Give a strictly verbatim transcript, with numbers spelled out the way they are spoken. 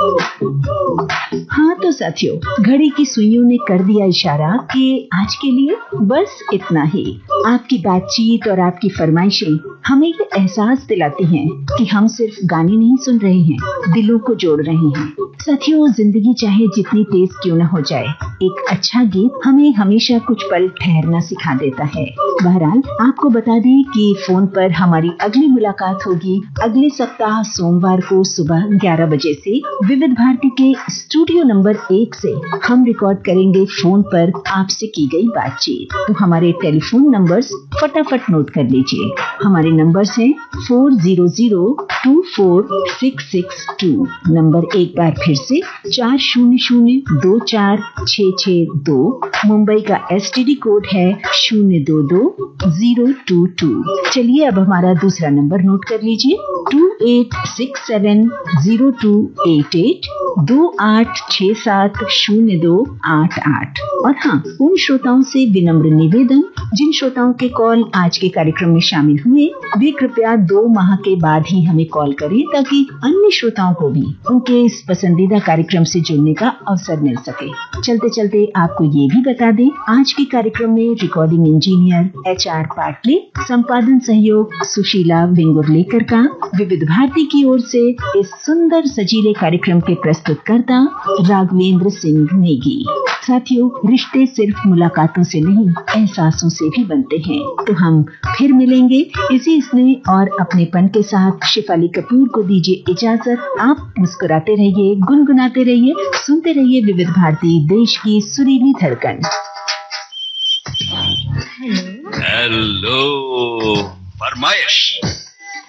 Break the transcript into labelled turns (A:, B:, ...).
A: हाँ तो साथियों, घड़ी की सुइयों ने कर दिया इशारा कि आज के लिए बस इतना ही। आपकी बातचीत और आपकी फरमाइशें हमें ये एहसास दिलाती हैं कि हम सिर्फ गाने नहीं सुन रहे हैं, दिलों को जोड़ रहे हैं। साथियों, जिंदगी चाहे जितनी तेज क्यों न हो जाए, एक अच्छा गीत हमें हमेशा कुछ पल ठहरना सिखा देता है। बहरहाल आपको बता दें कि फोन पर हमारी अगली मुलाकात होगी अगले सप्ताह सोमवार को सुबह ग्यारह बजे से विविध भारती के स्टूडियो नंबर एक से। हम रिकॉर्ड करेंगे फोन पर आपसे की गई बातचीत। तो हमारे टेलीफोन नंबर्स फटाफट नोट कर लीजिए। हमारे नंबर्स हैं four zero zero to four six six to. Number एक बार फिर से चार शून्य शून्य दो चार छः छः दो। मुंबई का एस टी डी कोड है शून्य दो दो जीरो टू टू। चलिए अब हमारा दूसरा नंबर नोट कर लीजिए to eight six seven zero to eight eight दो आठ छः सात शून्य दो आठ आठ। और हाँ, उन श्रोताओं से विनम्र निवेदन जिन श्रोताओं के कॉल आज के कार्यक्रम में शामिल हुए, वे कृपया दो माह के बाद ही हमें कॉल करें ताकि अन्य श्रोताओं को भी उनके इस पसंदीदा कार्यक्रम से जुड़ने का अवसर मिल सके। चलते चलते आपको ये भी बता दें, आज के कार्यक्रम में recording engineer H R Patle, संपादन सहयोग सुशीला वेंगुर्लेकर का, विविध भारती की ओर से इस सुंदर सजीले कार्यक्रम के प्रस्तुतकर्ता राघवेंद्र सिंह नेगी। साथियों, रिश्ते सिर्फ मुलाकातों से नहीं, एहसासों से भी बनते हैं। तो हम फिर मिलेंगे इसी स्नेह और अपनेपन के साथ। शिफाली कपूर को दीजिए इजाजत। आप मुस्कुराते रहिए, गुनगुनाते रहिए, सुनते रहिए विविध भारती, देश की सुरीली धड़कन।
B: हेलो, फरमाइश।